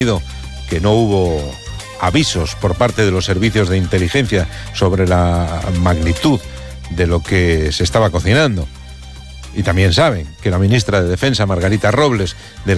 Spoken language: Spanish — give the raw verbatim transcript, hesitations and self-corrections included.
que no hubo avisos por parte de los servicios de inteligencia sobre la magnitud de lo que se estaba cocinando. Y también saben que la ministra de Defensa, Margarita Robles, de